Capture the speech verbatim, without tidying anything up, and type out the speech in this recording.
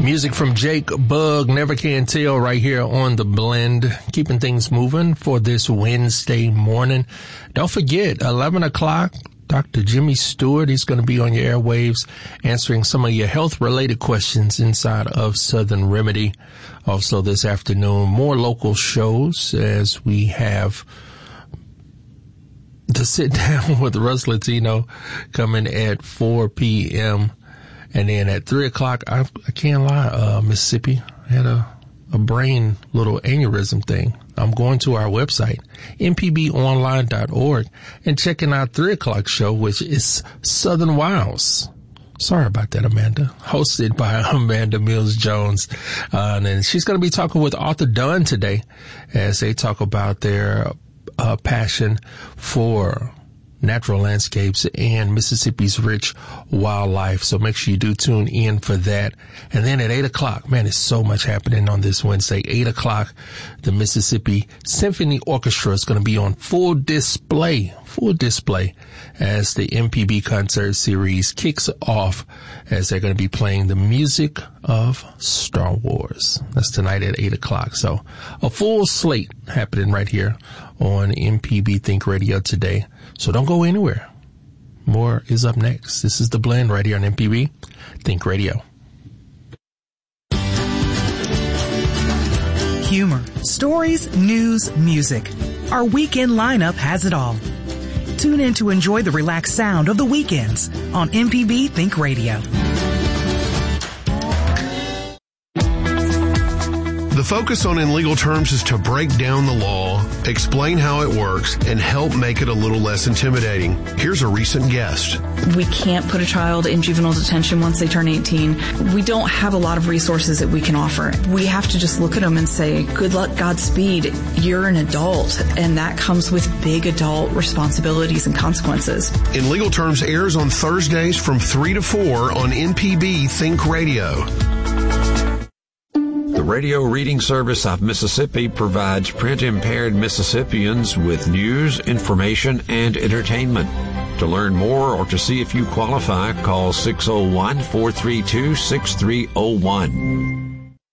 Music from Jake Bugg, Never Can Tell, right here on The Blend, keeping things moving for this Wednesday morning. Don't forget, eleven o'clock, Doctor Jimmy Stewart, he's going to be on your airwaves answering some of your health-related questions inside of Southern Remedy. Also this afternoon, more local shows as we have to sit down with Russ Latino coming at four p.m. And then at three o'clock, I, I can't lie, uh, Mississippi, I had a, a brain little aneurysm thing. I'm going to our website, m p b online dot org, and checking out three o'clock show, which is Southern Wilds. Sorry about that, Amanda. Hosted by Amanda Mills Jones. Uh, and then she's going to be talking with Arthur Dunn today as they talk about their uh, passion for natural landscapes and Mississippi's rich wildlife. So make sure you do tune in for that. And then at eight o'clock, man, there's so much happening on this Wednesday. eight o'clock, the Mississippi Symphony Orchestra is going to be on full display, full display as the M P B concert series kicks off as they're going to be playing the music of Star Wars. That's tonight at eight o'clock. So a full slate happening right here on M P B Think Radio today. So don't go anywhere. More is up next. This is The Blend right here on M P B Think Radio. Humor, stories, news, music. Our weekend lineup has it all. Tune in to enjoy the relaxed sound of the weekends on M P B Think Radio. The focus on In Legal Terms is to break down the law, explain how it works, and help make it a little less intimidating. Here's a recent guest. We can't put a child in juvenile detention once they turn eighteen. We don't have a lot of resources that we can offer. We have to just look at them and say, good luck, Godspeed. You're an adult, and that comes with big adult responsibilities and consequences. In Legal Terms airs on Thursdays from three to four on M P B Think Radio. The Radio Reading Service of Mississippi provides print-impaired Mississippians with news, information, and entertainment. To learn more or to see if you qualify, call six oh one, four three two, six three oh one.